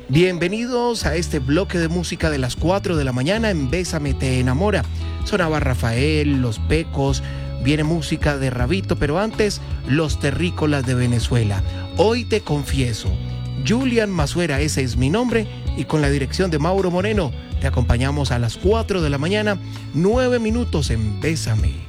Bienvenidos a este bloque de música de las 4 de la mañana en Bésame te enamora. Sonaba Rafael, Los Pecos, viene música de Rabito, pero antes Los Terrícolas de Venezuela. Hoy te confieso, Julian Masuera, ese es mi nombre, y con la dirección de Mauro Moreno te acompañamos a las 4 de la mañana, 9 minutos en Bésame.